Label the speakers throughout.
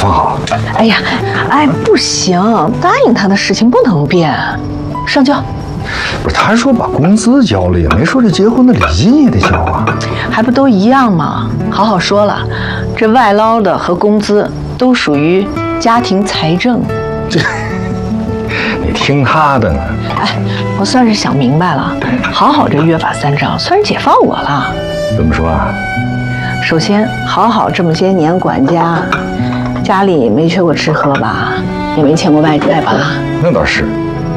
Speaker 1: 方好。
Speaker 2: 哎呀，哎，不行，答应他的事情不能变。上交。
Speaker 1: 不是，他说把工资交了，也没说这结婚的礼金也得交啊。
Speaker 2: 还不都一样吗？好好说了，这外捞的和工资都属于家庭财政。
Speaker 1: 这，你听他的呢。
Speaker 2: 哎，我算是想明白了，好好这约法三章，算是解放我了。
Speaker 1: 怎么说啊？
Speaker 2: 首先，好好这么些年管家，家里没缺过吃喝吧，也没欠过外债吧？
Speaker 1: 那倒是。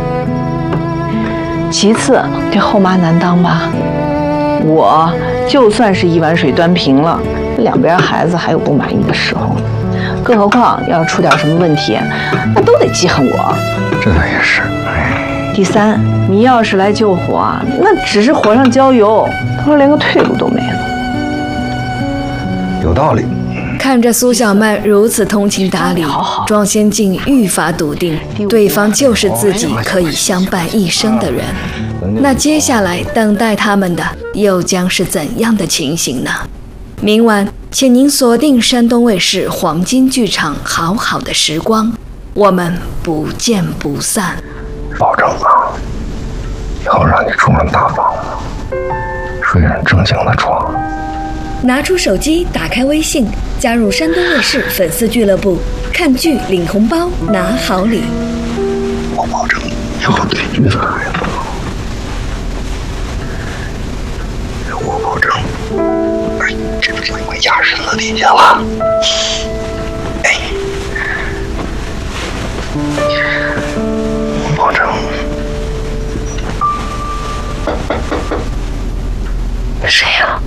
Speaker 2: 其次，这后妈难当吧？我就算是一碗水端平了，两边孩子还有不满意的时候，更何况要是出点什么问题，那都得记恨我。
Speaker 1: 这倒也是。
Speaker 2: 第三，你要是来救火，那只是火上浇油，到时候连个退路都没了。
Speaker 1: 有道理。
Speaker 3: 看着苏小曼如此通情达理，庄先进愈发笃定，对方就是自己可以相伴一生的人。那接下来等待他们的又将是怎样的情形呢？明晚，请您锁定山东卫视黄金剧场《好好的时光》，我们不见不散。
Speaker 1: 保证啊，以后让你住上大房子，睡上正经的床。
Speaker 3: 拿出手机，打开微信，加入山东卫视粉丝俱乐部，看剧领红包拿好礼。
Speaker 1: 我保证以后对你的孩子好，我保证，哎，这不就因为压身了理解了？哎，我保证。谁呀？